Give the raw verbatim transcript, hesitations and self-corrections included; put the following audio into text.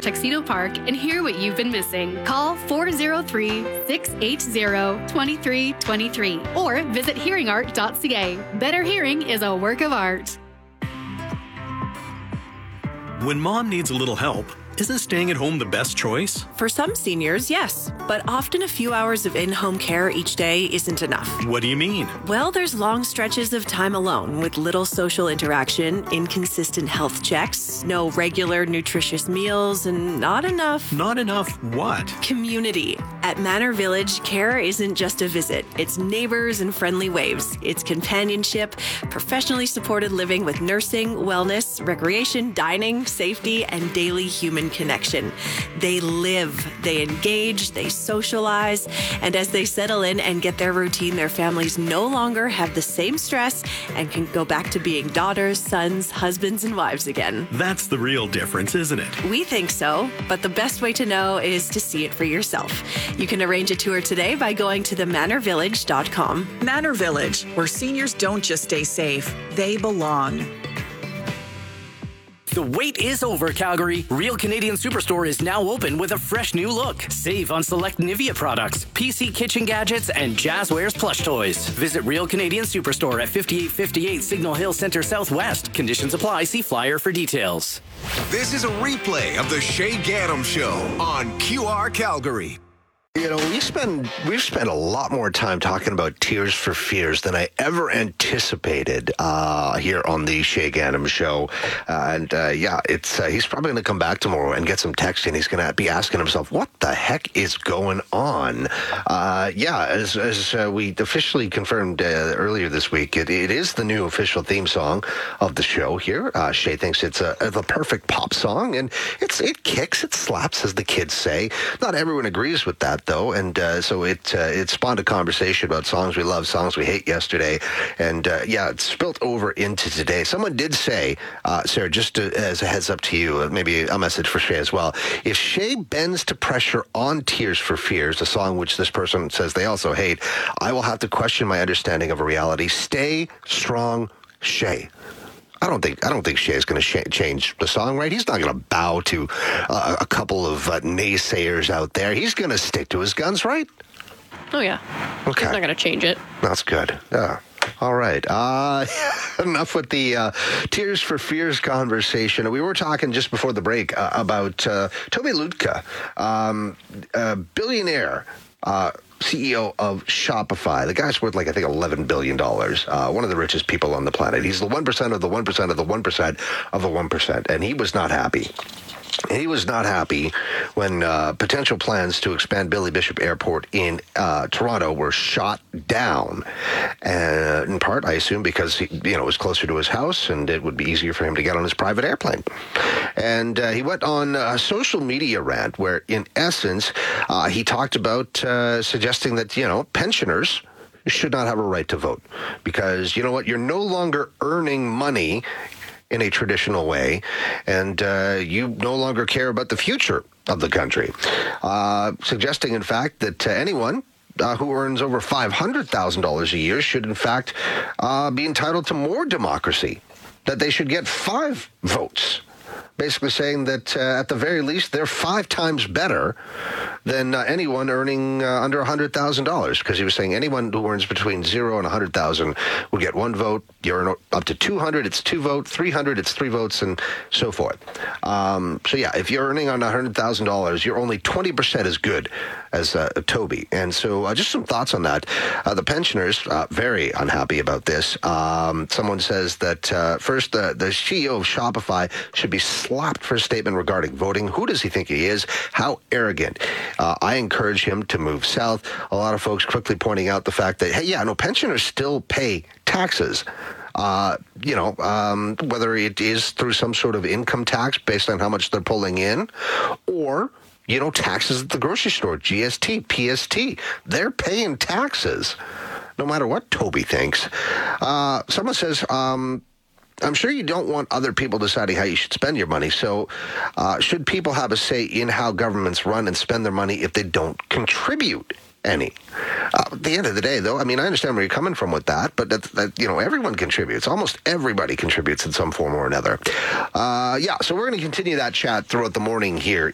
Tuxedo Park and hear what you've been missing. Call four oh three, six eight zero, two three two three or visit hearing art dot c a. Better hearing is a work of art. When mom needs a little help, isn't staying at home the best choice? For some seniors, yes. But often a few hours of in-home care each day isn't enough. What do you mean? Well, there's long stretches of time alone with little social interaction, inconsistent health checks, no regular nutritious meals, and not enough... Not enough what? Community. At Manor Village, care isn't just a visit. It's neighbors and friendly waves. It's companionship, professionally supported living with nursing, wellness, recreation, dining, safety, and daily human connection. They live, they engage, they socialize, and as they settle in and get their routine, their families no longer have the same stress and can go back to being daughters, sons, husbands, and wives again. That's the real difference, isn't it? We think so, but the best way to know is to see it for yourself. You can arrange a tour today by going to the manor village dot com. Manor Village, where seniors don't just stay safe, they belong. The wait is over, Calgary. Real Canadian Superstore is now open with a fresh new look. Save on select Nivea products, P C kitchen gadgets, and Jazzwares plush toys. Visit Real Canadian Superstore at fifty-eight fifty-eight Signal Hill Center Southwest. Conditions apply. See flyer for details. This is a replay of the Shay Gaddam Show on Q R Calgary. You know, we spend we've spent a lot more time talking about Tears for Fears than I ever anticipated uh, here on the Shay Gaddam Show. Uh, and uh, yeah, it's uh, he's probably going to come back tomorrow and get some text, and he's going to be asking himself, "What the heck is going on?" Uh, yeah, as as uh, we officially confirmed uh, earlier this week, it, it is the new official theme song of the show here. Uh, Shay thinks it's a, a the perfect pop song, and it's it kicks, it slaps, as the kids say. Not everyone agrees with that, though, and uh, so it uh, it spawned a conversation about songs we love, songs we hate yesterday, and uh, yeah, it spilt over into today. Someone did say, uh, Sarah, just to, as a heads up to you, uh, maybe a message for Shay as well, if Shay bends to pressure on Tears for Fears, a song which this person says they also hate, I will have to question my understanding of a reality. Stay strong, Shay. I don't think I don't think Shay's going to sh- change the song, right? He's not going to bow to uh, a couple of uh, naysayers out there. He's going to stick to his guns, right? Oh, yeah. Okay. He's not going to change it. That's good. Yeah. All right. Uh, enough with the uh, Tears for Fears conversation. We were talking just before the break uh, about uh, Toby Lutka, um, a billionaire, uh, C E O of Shopify. The guy's worth, like, I think eleven billion dollars. Uh, one of the richest people on the planet. He's the one percent of the one percent of the one percent of the one percent. And he was not happy. He was not happy when uh, potential plans to expand Billy Bishop Airport in uh, Toronto were shot down. Uh, in part, I assume, because he, you know, it was closer to his house and it would be easier for him to get on his private airplane. And uh, he went on a social media rant where, in essence, uh, he talked about uh, suggesting that, you know, pensioners should not have a right to vote because, you know what, you're no longer earning money in a traditional way, and uh, you no longer care about the future of the country. Uh, suggesting, in fact, that uh, anyone uh, who earns over five hundred thousand dollars a year should, in fact, uh, be entitled to more democracy, that they should get five votes. Basically saying that uh, at the very least, they're five times better than uh, anyone earning uh, under one hundred thousand dollars. Because he was saying anyone who earns between zero and one hundred thousand dollars would get one vote. You earn up to two hundred, it's two votes. three hundred, it's three votes, and so forth. Um, so yeah, if you're earning on one hundred thousand dollars, you're only twenty percent as good as uh, Toby. And so uh, just some thoughts on that. Uh, the pensioners, uh, very unhappy about this. Um, someone says that, uh, first, uh, the C E O of Shopify should be slapped for a statement regarding voting. Who does he think he is? How arrogant. Uh, I encourage him to move south. A lot of folks quickly pointing out the fact that, hey, yeah, no, pensioners still pay taxes. Uh, you know, um, whether it is through some sort of income tax based on how much they're pulling in, or, you know, taxes at the grocery store, G S T, P S T. They're paying taxes, no matter what Toby thinks. Uh, someone says, um, I'm sure you don't want other people deciding how you should spend your money. So uh, should people have a say in how governments run and spend their money if they don't contribute any? Uh, at the end of the day, though, I mean, I understand where you're coming from with that, but that, that you know, everyone contributes. Almost everybody contributes in some form or another. Uh, yeah, so we're going to continue that chat throughout the morning here